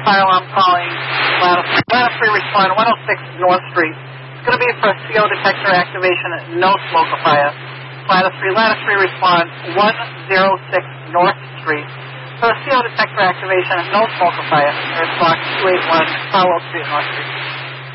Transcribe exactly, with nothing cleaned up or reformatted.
fire alarm calling Lattice, Lattice three respond one oh six North Street. It's going to be for C O detector activation, no smoke or fire. Lattice three, Lattice three respond one oh six North Street. For the C O detector activation, no smoke or fire. Response two eight one Powell Street, North Street.